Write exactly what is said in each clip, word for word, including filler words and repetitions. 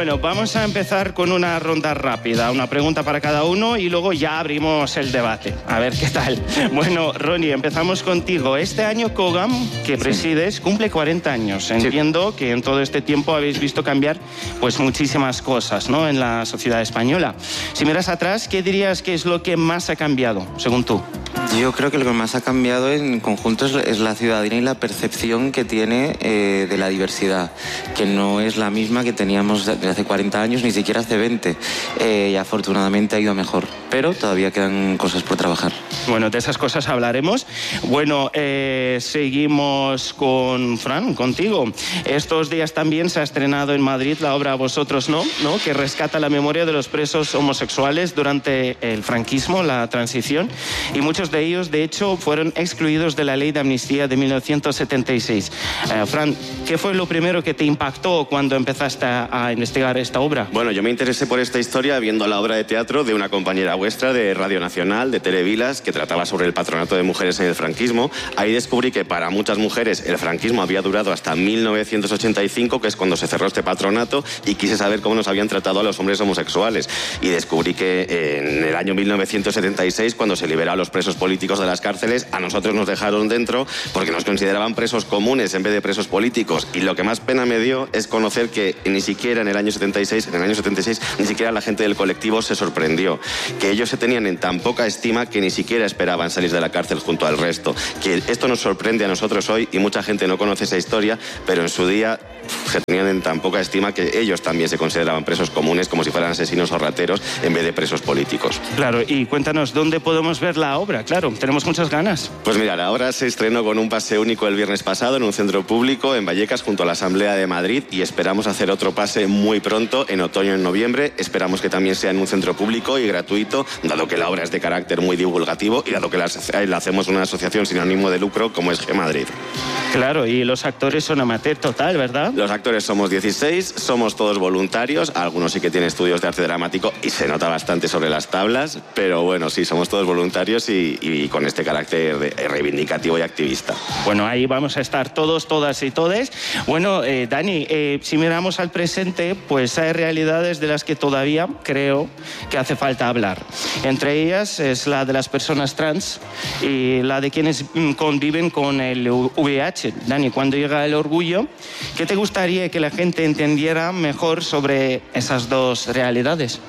Bueno, vamos a empezar con una ronda rápida, una pregunta para cada uno y luego ya abrimos el debate. A ver qué tal. Bueno, Ronnie, empezamos contigo. Este año COGAM, que presides, sí. cumple cuarenta años. Entiendo sí. que en todo este tiempo habéis visto cambiar pues muchísimas cosas, ¿no?, en la sociedad española. Si miras atrás, ¿qué dirías que es lo que más ha cambiado, según tú? Yo creo que lo que más ha cambiado en conjunto es, es la ciudadanía y la percepción que tiene eh, de la diversidad, que no es la misma que teníamos desde hace cuarenta años, ni siquiera hace veinte, eh, y afortunadamente ha ido mejor, pero todavía quedan cosas por trabajar. Bueno, de esas cosas hablaremos. Bueno, eh, seguimos con Fran, contigo. Estos días también se ha estrenado en Madrid la obra Vosotros no, ¿no?, que rescata la memoria de los presos homosexuales durante el franquismo, la transición, y muchos de ellos, de hecho, fueron excluidos de la Ley de Amnistía de mil novecientos setenta y seis. Eh, Fran, ¿qué fue lo primero que te impactó cuando empezaste a, a investigar esta obra? Bueno, yo me interesé por esta historia viendo la obra de teatro de una compañera vuestra de Radio Nacional, de Televilas, que trataba sobre el patronato de mujeres en el franquismo. Ahí descubrí que para muchas mujeres el franquismo había durado hasta mil novecientos ochenta y cinco, que es cuando se cerró este patronato, y quise saber cómo nos habían tratado a los hombres homosexuales. Y descubrí que en el año mil novecientos setenta y seis, cuando se liberó a los presos políticos de las cárceles, a nosotros nos dejaron dentro porque nos consideraban presos comunes en vez de presos políticos. Y lo que más pena me dio es conocer que ni siquiera en el año setenta y seis, en el año setenta y seis, ni siquiera la gente del colectivo se sorprendió. Que ellos se tenían en tan poca estima que ni siquiera esperaban salir de la cárcel junto al resto. Que esto nos sorprende a nosotros hoy y mucha gente no conoce esa historia, pero en su día se tenían en tan poca estima que ellos también se consideraban presos comunes, como si fueran asesinos o rateros en vez de presos políticos. Claro, y cuéntanos, ¿dónde podemos ver la obra? Claro, tenemos muchas ganas. Pues mira, la obra se estrenó con un pase único el viernes pasado en un centro público en Vallecas junto a la Asamblea de Madrid, y esperamos hacer otro pase muy pronto, en otoño, en noviembre. Esperamos que también sea en un centro público y gratuito, dado que la obra es de carácter muy divulgativo y dado que la, la hacemos una asociación sin ánimo de lucro como es G Madrid. Claro, y los actores son amateur total, ¿verdad? Los actores somos dieciséis, somos todos voluntarios, algunos sí que tienen estudios de arte dramático y se nota bastante sobre las tablas, pero bueno, sí, somos todos voluntarios y, y con este carácter de, reivindicativo y activista. Bueno, ahí vamos a estar todos, todas y todes. Bueno, eh, Dani, eh, si miramos al presente, pues hay realidades de las que todavía creo que hace falta hablar. Entre ellas es la de las personas trans y la de quienes conviven con el V I H. Dani, cuando llega el orgullo, ¿qué te gustaría que la gente entendiera mejor sobre esas dos realidades?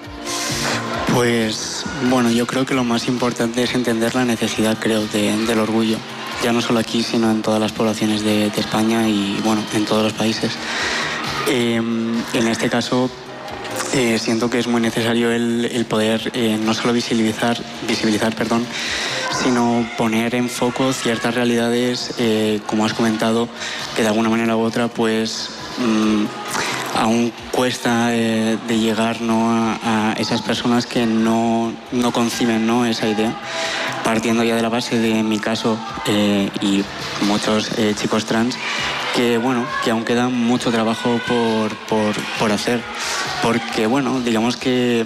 Pues, bueno, yo creo que lo más importante es entender la necesidad, creo, de, del orgullo. Ya no solo aquí, sino en todas las poblaciones de, de España y, bueno, en todos los países. Eh, en este caso, eh, siento que es muy necesario el, el poder eh, no solo visibilizar, visibilizar, perdón, sino poner en foco ciertas realidades, eh, como has comentado, que de alguna manera u otra, pues mmm, aún cuesta eh, de llegar, ¿no?, a, a esas personas que no, no conciben, ¿no?, esa idea. Partiendo ya de la base de mi caso eh, y muchos eh, chicos trans, que bueno, que aún queda mucho trabajo por, por, por hacer, porque bueno, digamos que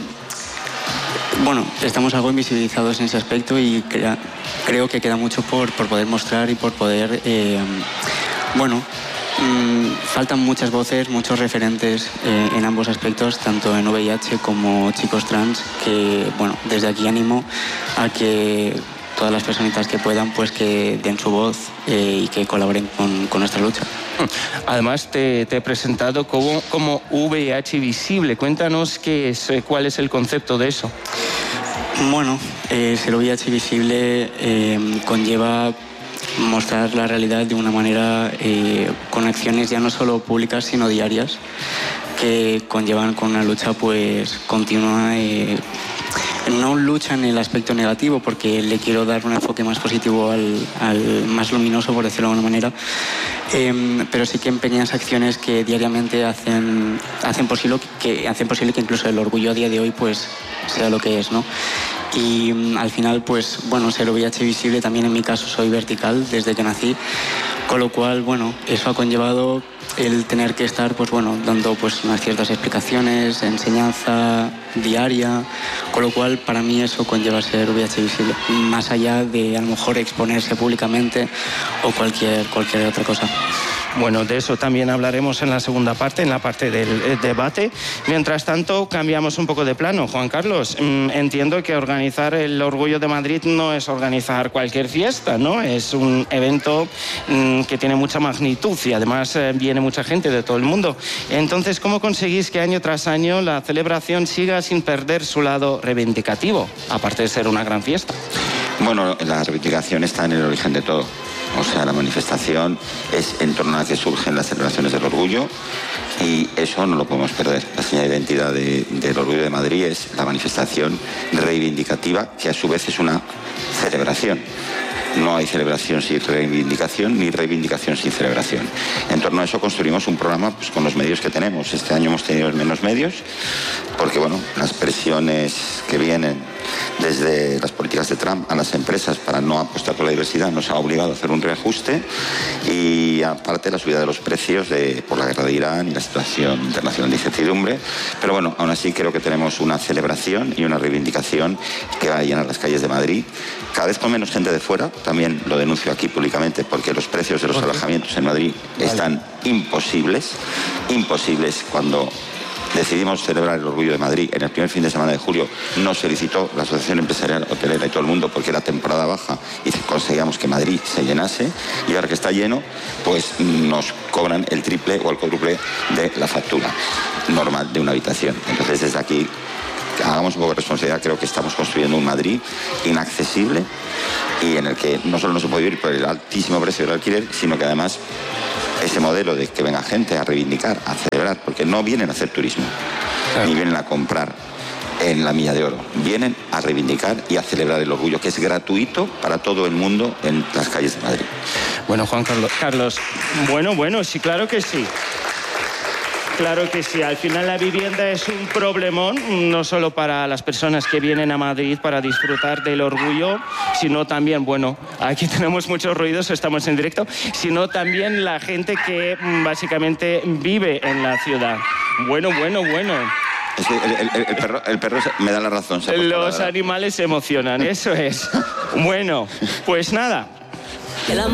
bueno, estamos algo invisibilizados en ese aspecto y crea, creo que queda mucho por, por poder mostrar y por poder, eh, bueno, mmm, faltan muchas voces, muchos referentes eh, en ambos aspectos, tanto en V I H como chicos trans, que bueno, desde aquí animo a que todas las personitas que puedan, pues que den su voz eh, y que colaboren con, con nuestra lucha. Además, te, te he presentado como, como V I H visible. Cuéntanos qué es, cuál es el concepto de eso. Bueno, eh, ser V I H visible eh, conlleva mostrar la realidad de una manera eh, con acciones ya no solo públicas, sino diarias, que conllevan con una lucha pues continua. Eh, No lucha en el aspecto negativo, porque le quiero dar un enfoque más positivo al, al más luminoso, por decirlo de alguna manera, eh, pero sí que en pequeñas acciones que diariamente hacen, hacen, posible que, hacen posible que incluso el orgullo a día de hoy pues sea lo que es, ¿no? Y um, al final, pues bueno, ser V I H visible también en mi caso soy vertical desde que nací, con lo cual, bueno, eso ha conllevado el tener que estar, pues bueno, dando pues unas ciertas explicaciones, enseñanza diaria, con lo cual para mí eso conlleva ser V I H visible, más allá de a lo mejor exponerse públicamente o cualquier, cualquier otra cosa. Bueno, de eso también hablaremos en la segunda parte, en la parte del eh, debate. Mientras tanto, cambiamos un poco de plano. Juan Carlos, mmm, entiendo que organizar el Orgullo de Madrid no es organizar cualquier fiesta, ¿no? Es un evento mmm, que tiene mucha magnitud y además eh, viene mucha gente de todo el mundo. Entonces, ¿cómo conseguís que año tras año la celebración siga sin perder su lado reivindicativo, aparte de ser una gran fiesta? Bueno, la reivindicación está en el origen de todo. O sea, la manifestación es en torno a la que surgen las celebraciones del orgullo y eso no lo podemos perder. La señal de identidad de, del Orgullo de Madrid es la manifestación reivindicativa, que a su vez es una celebración. No hay celebración sin reivindicación, ni reivindicación sin celebración. En torno a eso construimos un programa pues, con los medios que tenemos. Este año hemos tenido menos medios, porque bueno, las presiones que vienen desde las políticas de Trump a las empresas para no apostar por la diversidad nos ha obligado a hacer un reajuste y aparte la subida de los precios de, por la guerra de Irán y la situación internacional de incertidumbre. Pero bueno, aún así creo que tenemos una celebración y una reivindicación que va a llenar las calles de Madrid, cada vez con menos gente de fuera. También lo denuncio aquí públicamente porque los precios de los alojamientos en Madrid están imposibles, imposibles. Cuando decidimos celebrar el Orgullo de Madrid en el primer fin de semana de julio, nos felicitó la Asociación Empresarial Hotelera y todo el mundo porque era temporada baja y conseguíamos que Madrid se llenase, y ahora que está lleno, pues nos cobran el triple o el cuádruple de la factura normal de una habitación. Entonces, desde aquí, hagamos un poco de responsabilidad. Creo que estamos construyendo un Madrid inaccesible y en el que no solo no se puede vivir por el altísimo precio del alquiler, sino que además ese modelo de que venga gente a reivindicar, a celebrar, porque no vienen a hacer turismo, claro, ni vienen a comprar en la Milla de Oro, vienen a reivindicar y a celebrar el orgullo, que es gratuito para todo el mundo en las calles de Madrid. Bueno, Juan Carlos, Carlos, bueno, bueno, sí, claro que sí. Claro que sí, al final la vivienda es un problemón, no solo para las personas que vienen a Madrid para disfrutar del orgullo, sino también, bueno, aquí tenemos muchos ruidos, estamos en directo, sino también la gente que básicamente vive en la ciudad. Bueno, bueno, bueno. Es que el, el, el, perro, el perro me da la razón. Los animales se emocionan, eso es. Bueno, pues nada.